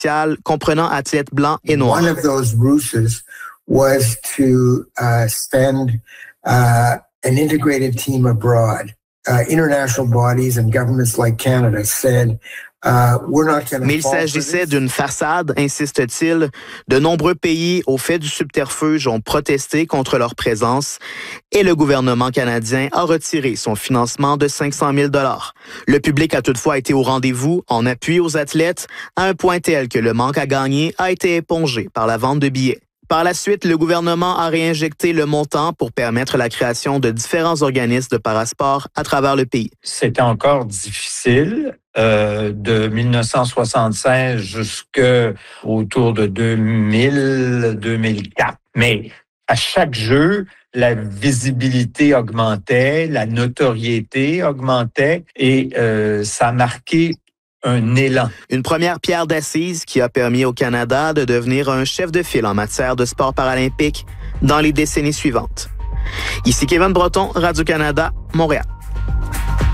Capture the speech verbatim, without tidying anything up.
raciale comprenant athlètes blancs et noirs. One of those ruses was to uh, send uh, an integrated team abroad. Uh, international bodies and governments like Canada said, uh, we're not going to. Mais il s'agissait d'une façade, insiste-t-il. De nombreux pays, au fait du subterfuge, ont protesté contre leur présence et le gouvernement canadien a retiré son financement de cinq cent mille dollars. Le public a toutefois été au rendez-vous en appui aux athlètes, à un point tel que le manque à gagner a été épongé par la vente de billets. Par la suite, le gouvernement a réinjecté le montant pour permettre la création de différents organismes de parasport à travers le pays. C'était encore difficile euh, de mille neuf cent soixante-seize jusqu'autour de deux mille, deux mille quatre. Mais à chaque jeu, la visibilité augmentait, la notoriété augmentait et euh, ça a marqué un élan. Une première pierre d'assise qui a permis au Canada de devenir un chef de file en matière de sport paralympique dans les décennies suivantes. Ici Kevin Breton, Radio-Canada, Montréal.